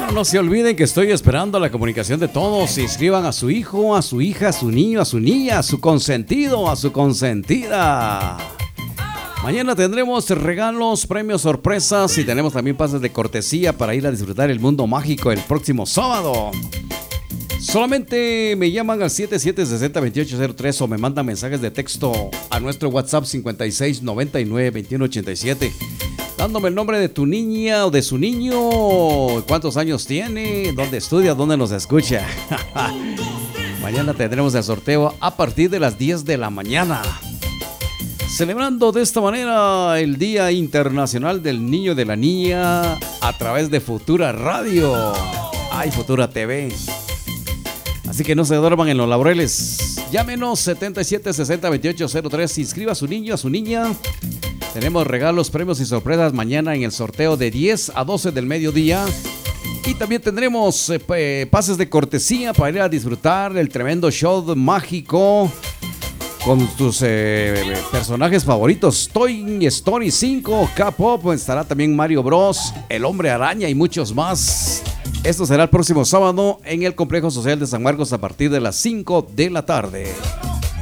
No se olviden que estoy esperando la comunicación de todos. Inscriban a su hijo, a su hija, a su niño, a su niña, a su consentido, a su consentida. Mañana tendremos regalos, premios, sorpresas y tenemos también pases de cortesía para ir a disfrutar el mundo mágico el próximo sábado. Solamente me llaman al 7760-2803 o me mandan mensajes de texto a nuestro WhatsApp 5699-2187. Dándome el nombre de tu niña o de su niño, cuántos años tiene, dónde estudia, dónde nos escucha. Mañana tendremos el sorteo a partir de las 10 de la mañana. Celebrando de esta manera el Día Internacional del Niño y de la Niña a través de Futura Radio. Ay, Futura TV. Así que no se duerman en los laureles. Llámenos 7760-2803. Inscriba a su niño, a su niña. Tenemos regalos, premios y sorpresas mañana en el sorteo de 10 a 12 del mediodía. Y también tendremos pases de cortesía para ir a disfrutar el tremendo show mágico con tus personajes favoritos. Toy Story 5, K-Pop, estará también Mario Bros, El Hombre Araña y muchos más. Esto será el próximo sábado en el Complejo Social de San Marcos a partir de las 5 de la tarde.